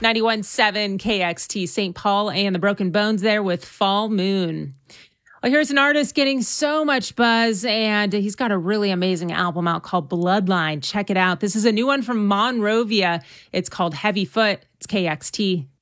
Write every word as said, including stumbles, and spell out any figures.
ninety-one point seven K X T Saint Paul and the Broken Bones there with Fall Moon. Well, here's an artist getting so much buzz, and he's got a really amazing album out called Bloodline. Check it out. This is a new one from Monrovia. It's called Heavy Foot. It's K X T.